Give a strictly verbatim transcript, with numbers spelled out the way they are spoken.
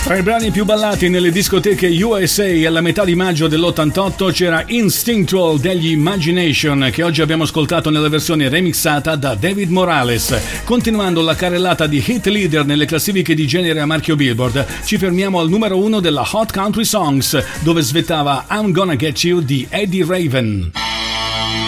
Tra i brani più ballati nelle discoteche U S A alla metà di maggio dell'ottantotto c'era Instinctual degli Imagination, che oggi abbiamo ascoltato nella versione remixata da David Morales. Continuando la carrellata di hit leader nelle classifiche di genere a marchio Billboard, ci fermiamo al numero uno della Hot Country Songs, dove svettava I'm Gonna Get You di Eddie Raven.